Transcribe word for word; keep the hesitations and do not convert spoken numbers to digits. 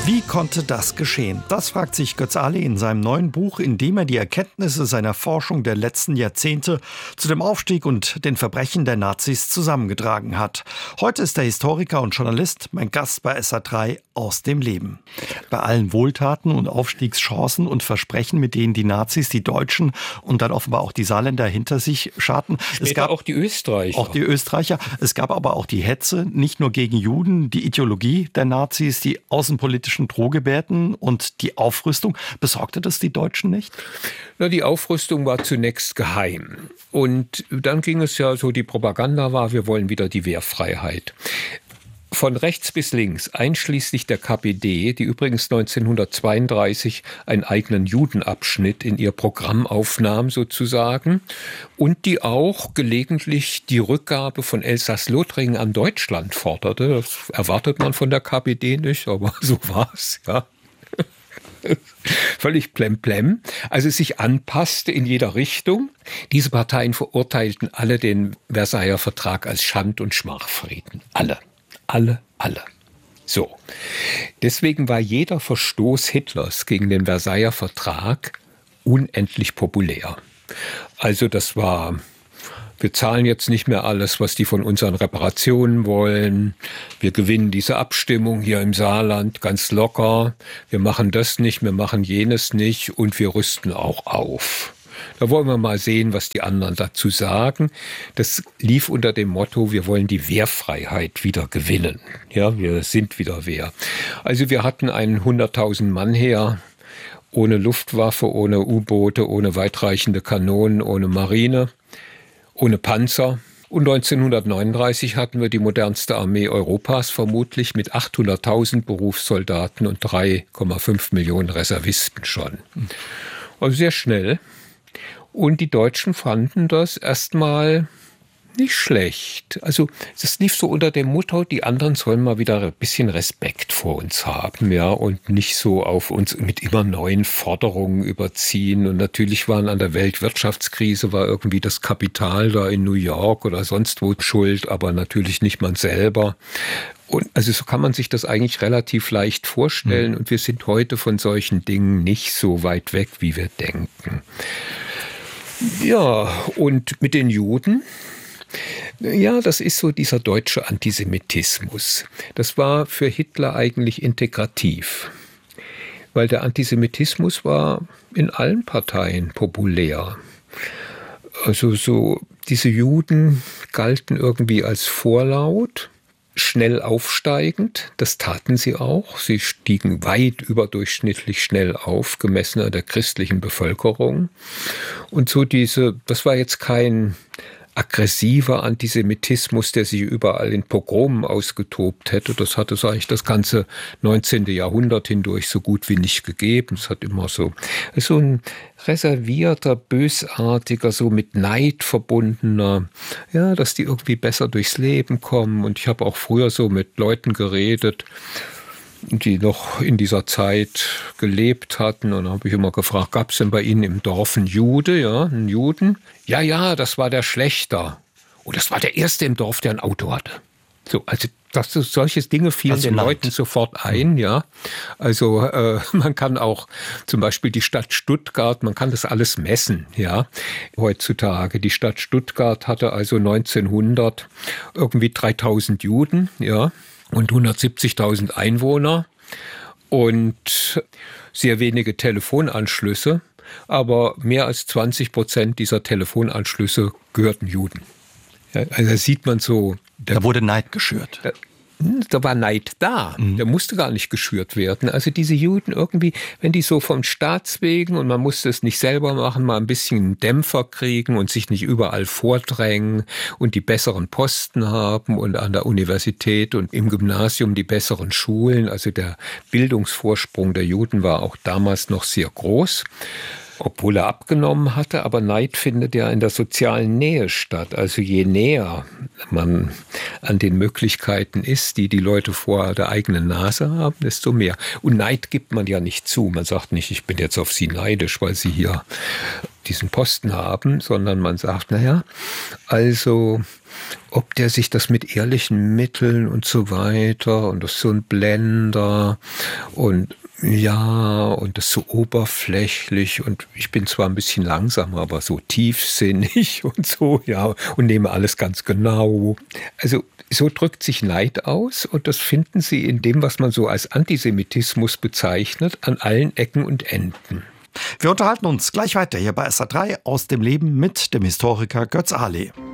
Wie konnte das geschehen? Das fragt sich Götz Ali in seinem neuen Buch, in dem er die Erkenntnisse seiner Forschung der letzten Jahrzehnte zu dem Aufstieg und den Verbrechen der Nazis zusammengetragen hat. Heute ist der Historiker und Journalist mein Gast bei S A drei aus dem Leben. Bei allen Wohltaten und Aufstiegschancen und Versprechen, mit denen die Nazis die Deutschen und dann offenbar auch die Saarländer hinter sich scharten. Später es gab auch die Österreicher. Auch die Österreicher. Es gab aber auch die Hetze, nicht nur gegen Juden, die Ideologie der Nazis, die außenpolitischen Drohgebärden und die Aufrüstung. Besorgte das die Deutschen nicht? Na, die Aufrüstung war zunächst geheim. Und dann ging es ja so, die Propaganda war, wir wollen wieder die Wehrfreiheit. Von rechts bis links, einschließlich der K P D, die übrigens neunzehnhundertzweiunddreißig einen eigenen Judenabschnitt in ihr Programm aufnahm sozusagen und die auch gelegentlich die Rückgabe von Elsass-Lothringen an Deutschland forderte. Das erwartet man von der K P D nicht, aber so war es, ja. Völlig plemplem, also sich anpasste in jeder Richtung. Diese Parteien verurteilten alle den Versailler Vertrag als Schand- und Schmachfrieden. Alle. Alle, alle. So. Deswegen war jeder Verstoß Hitlers gegen den Versailler Vertrag unendlich populär. Also das war, wir zahlen jetzt nicht mehr alles, was die von unseren Reparationen wollen. Wir gewinnen diese Abstimmung hier im Saarland ganz locker. Wir machen das nicht, wir machen jenes nicht und wir rüsten auch auf. Da wollen wir mal sehen, was die anderen dazu sagen. Das lief unter dem Motto, wir wollen die Wehrfreiheit wieder gewinnen. Ja, wir sind wieder Wehr. Also wir hatten ein hunderttausend Mann Heer, ohne Luftwaffe, ohne U-Boote, ohne weitreichende Kanonen, ohne Marine, ohne Panzer. Und neunzehnhundertneununddreißig hatten wir die modernste Armee Europas, vermutlich mit achthunderttausend Berufssoldaten und drei Komma fünf Millionen Reservisten schon. Also sehr schnell. Und die Deutschen fanden das erstmal nicht schlecht. Also das lief so unter dem Motto, die anderen sollen mal wieder ein bisschen Respekt vor uns haben, ja, und nicht so auf uns mit immer neuen Forderungen überziehen. Und natürlich waren an der Weltwirtschaftskrise war irgendwie das Kapital da in New York oder sonst wo schuld, aber natürlich nicht man selber. Und also so kann man sich das eigentlich relativ leicht vorstellen. Und wir sind heute von solchen Dingen nicht so weit weg, wie wir denken. Ja, und mit den Juden, ja, das ist so dieser deutsche Antisemitismus. Das war für Hitler eigentlich integrativ, weil der Antisemitismus war in allen Parteien populär. Also so diese Juden galten irgendwie als vorlaut, schnell aufsteigend, das taten sie auch. Sie stiegen weit überdurchschnittlich schnell auf, gemessen an der christlichen Bevölkerung. Und so diese, das war jetzt kein aggressiver Antisemitismus, der sich überall in Pogromen ausgetobt hätte. Das hat es eigentlich das ganze neunzehnte Jahrhundert hindurch so gut wie nicht gegeben. Es hat immer so, so ein reservierter, bösartiger, so mit Neid verbundener, ja, dass die irgendwie besser durchs Leben kommen. Und ich habe auch früher so mit Leuten geredet, die noch in dieser Zeit gelebt hatten. Und dann habe ich immer gefragt, gab es denn bei Ihnen im Dorf einen Jude, ja, einen Juden? Ja, ja, das war der Schlächter. Und das war der Erste im Dorf, der ein Auto hatte. So, also das, solche Dinge fielen also den Land. Leuten sofort ein, ja. Also äh, man kann auch zum Beispiel die Stadt Stuttgart, man kann das alles messen, ja, heutzutage. Die Stadt Stuttgart hatte also neunzehnhundert irgendwie dreitausend Juden, ja, und hundertsiebzigtausend Einwohner und sehr wenige Telefonanschlüsse, aber mehr als zwanzig Prozent dieser Telefonanschlüsse gehörten Juden. Ja, also da sieht man so... Da wurde Neid geschürt. Da, da war Neid da. Mhm. Der musste gar nicht geschürt werden. Also diese Juden irgendwie, wenn die so vom Staatswegen und man musste es nicht selber machen, mal ein bisschen Dämpfer kriegen und sich nicht überall vordrängen und die besseren Posten haben und an der Universität und im Gymnasium die besseren Schulen. Also der Bildungsvorsprung der Juden war auch damals noch sehr groß. Obwohl er abgenommen hatte, aber Neid findet ja in der sozialen Nähe statt. Also je näher man an den Möglichkeiten ist, die die Leute vor der eigenen Nase haben, desto mehr. Und Neid gibt man ja nicht zu. Man sagt nicht, ich bin jetzt auf Sie neidisch, weil Sie hier diesen Posten haben, sondern man sagt, naja, also ob der sich das mit ehrlichen Mitteln und so weiter und das ist so ein Blender und ja, und das so oberflächlich und ich bin zwar ein bisschen langsamer, aber so tiefsinnig und so, ja, und nehme alles ganz genau. Also so drückt sich Neid aus und das finden Sie in dem, was man so als Antisemitismus bezeichnet, an allen Ecken und Enden. Wir unterhalten uns gleich weiter hier bei S R drei aus dem Leben mit dem Historiker Götz Ahle.